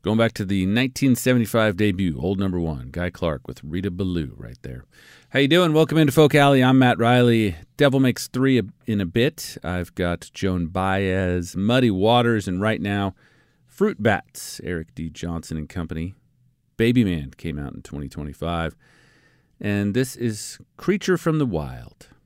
Going back to the 1975 debut, Old Number One, Guy Clark with Rita Ballou right there. How you doing? Welcome into Folk Alley. I'm Matt Riley. Devil Makes Three in a bit. I've got Joan Baez, Muddy Waters, and right now, Fruit Bats, Eric D. Johnson and Company. Baby Man came out in 2025. And this is Creature from the Wild.